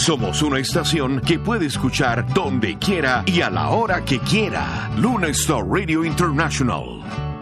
Somos una estación que puede escuchar donde quiera y a la hora que quiera. Luna Star Radio International.